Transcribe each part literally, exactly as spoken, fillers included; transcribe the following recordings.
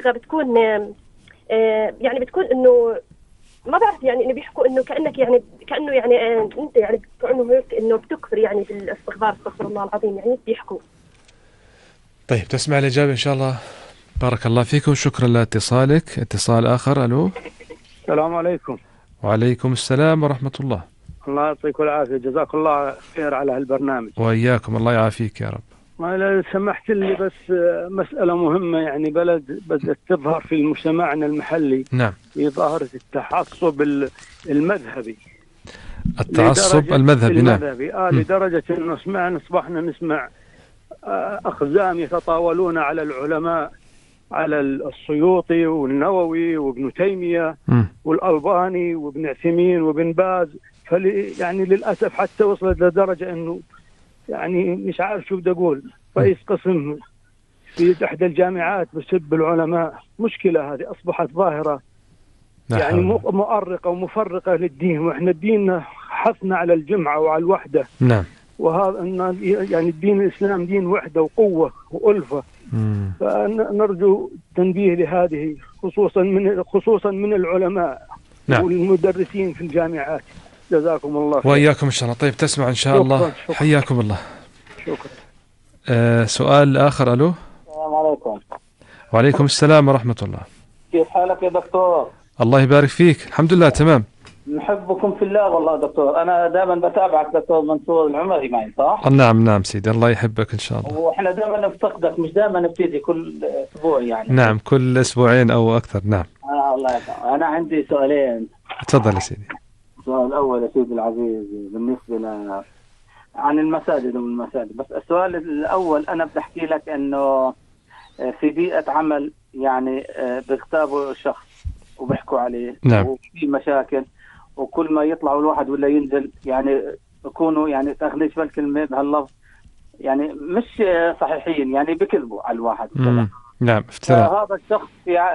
اللغة بتكون آه يعني بتكون إنه ما بعرف يعني إنه بيحكوا إنه كأنك يعني كأنه يعني آه أنت يعني كأنه هيك إنه بتكفر يعني بالاستغفار استغفر الله العظيم يعني بيحكوا. طيب تسمع الإجابة إن شاء الله. بارك الله فيكم، شكرا لاتصالك. اتصال آخر. ألو. السلام عليكم. وعليكم السلام ورحمة الله. الله يعطيك العافية، جزاك الله خير على هالبرنامج. وإياكم، الله يعافيك يا رب. ما لو سمحت لي بس مسألة مهمة، يعني بلد بدأت تظهر في مجتمعنا المحلي. نعم. في ظاهرة التعصب المذهبي. التعصب المذهبي. نعم. المذهبي آه لدرجة أنه سمعنا أصبحنا نسمع أقزام يتطاولون على العلماء، على السيوطي والنووي وابن تيمية م. والألباني وابن عثيمين وابن باز. فلي يعني للأسف حتى وصلت لدرجة أنه يعني مش عارف شو بدي أقول، رئيس قسم في إحدى الجامعات بسب العلماء. مشكلة هذه أصبحت ظاهرة يعني مؤرقة ومفرقة للدين، وإحنا الدين حثنا على الجمعة وعلى الوحدة. نعم. وهذا يعني الدين الإسلام دين وحدة وقوة وألفة. مم. فنرجو تنبيه لهذه خصوصا من خصوصا من العلماء. نعم. والمدرسين في الجامعات. جزاكم الله خير. وإياكم إن شاء الله. طيب تسمع إن شاء شكرا الله. شكرا. حياكم الله. شكرا. آه سؤال آخر. ألو. السلام عليكم. وعليكم السلام ورحمة الله. كيف حالك يا دكتور؟ الله يبارك فيك. الحمد لله تمام. نحبكم في الله والله دكتور. أنا دائما بتابعك دكتور منصور العمري معي صح؟ نعم نعم سيدي، الله يحبك إن شاء الله. وإحنا دائما نفتقدك، مش دائما نبتدي كل أسبوع يعني. نعم كل أسبوعين أو أكثر. نعم. آه الله يسلمك. أنا عندي سؤالين. تفضل يا سيدي. السؤال الأول يا سيدي العزيز بالنسبة ل عن المساجد والمساجد، بس السؤال الأول أنا بدي أحكي لك إنه في بيئة عمل يعني بيغتابوا شخص وبيحكوا عليه. نعم. وفي مشاكل، وكل ما يطلعوا الواحد ولا ينزل يعني يكونوا يعني تاخذيش بالكلمة بهاللفظ يعني مش صحيحين، يعني بكذبوا على الواحد. نعم افتراء. هذا الشخص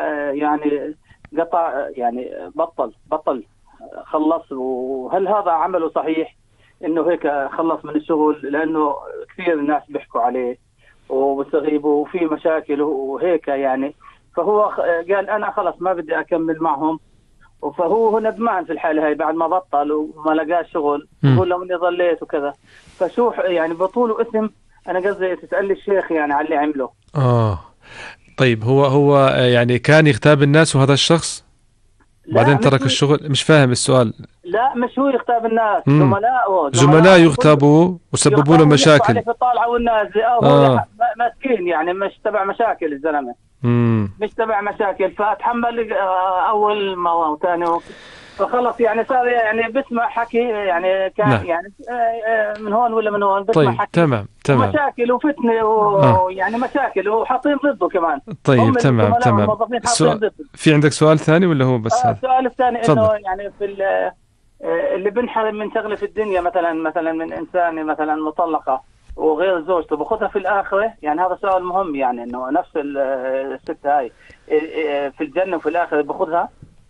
يعني قطع يعني بطل بطل خلص. وهل هذا عمله صحيح انه هيك خلص من الشغل؟ لانه كثير الناس بيحكوا عليه وبيستغيبوا وفي مشاكل وهيك يعني. فهو قال انا خلص ما بدي اكمل معهم، فهو ندمان في الحالة هاي بعد ما بطل وما لقاش شغل. يقول لهم اني ظليت وكذا. فشو يعني بطوله اسم. انا قصدي تسأل الشيخ يعني على اللي عمله. اه طيب هو هو يعني كان يغتاب الناس وهذا الشخص بعدين ترك الشغل؟ مش فاهم السؤال. لا مش هو يغتاب الناس، زملائه زملاء يغتابوا وسببوا له مشاكل. في الطالعة والنازلة. اه هو مسكين يعني مش تبع مشاكل الزلمة. مم. مش تبع مشاكل. فاتحمل اول مرة وثاني فخلص يعني صار يعني بسمع حكي يعني كان نعم. يعني من هون ولا من هون بسمع طيب حكي. تمام تمام. مشاكل وفتنة ويعني آه. مشاكل وحاطين ضده كمان. طيب تمام تمام. سؤال في عندك سؤال ثاني ولا هو بس آه هذا؟ السؤال الثاني انه يعني في اللي بنحرم من شغله في الدنيا مثلا مثلا من انسان مثلا مطلقة وغير زوجته بخذها في الآخرة. يعني هذا سؤال مهم، يعني انه نفس الست هاي في الجنة وفي الآخرة بخذها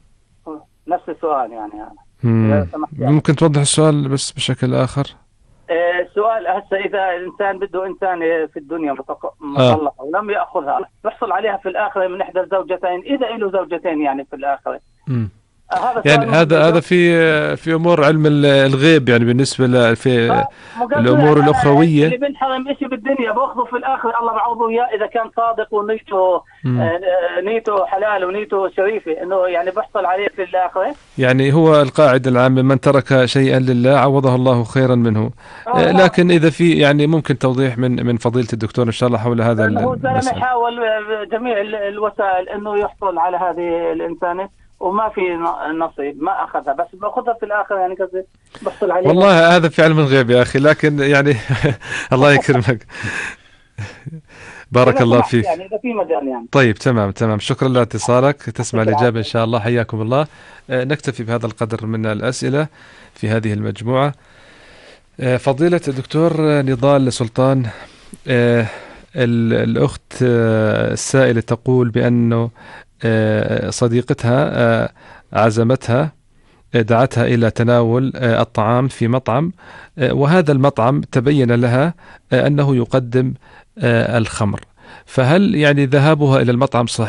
نفس السؤال يعني هذا. ممكن توضح السؤال بس بشكل آخر؟ السؤال هسه إذا الإنسان بده إنسان في الدنيا مطلقة آه. ولم يأخذها بيحصل عليها في الآخرة من إحدى الزوجتين إذا له زوجتين يعني في الآخرة. مم. هذا يعني هذا هذا في في امور علم الغيب يعني بالنسبه في الامور الاخرويه. اللي بنحرم شيء بالدنيا باخذه في الاخره الله بعوضه اياه اذا كان صادق ونيته آه نيته حلال ونيته شريفه، انه يعني بيحصل عليه في الاخره. يعني هو القاعده العامه من ترك شيئا لله عوضه الله خيرا منه. آه لكن اذا في يعني ممكن توضيح من من فضيله الدكتور ان شاء الله حول هذا المسألة. يحاول جميع الوسائل انه يحصل على هذه الانسانه وما في نصيب ما أخذها، بس بأخذها في الآخر يعني قصدي بحصل عليها. والله هذا في علم الغيب يا أخي، لكن يعني الله يكرمك. بارك الله فيك. يعني إذا في مجال يعني. طيب تمام تمام. شكرا لاتصالك. تسمع الإجابة إن شاء الله. حياكم الله. نكتفي بهذا القدر من الأسئلة في هذه المجموعة. فضيلة الدكتور نضال سلطان، الأخت السائلة تقول بأنه صديقتها عزمتها دعتها إلى تناول الطعام في مطعم، وهذا المطعم تبين لها أنه يقدم الخمر، فهل يعني ذهابها إلى المطعم صحيح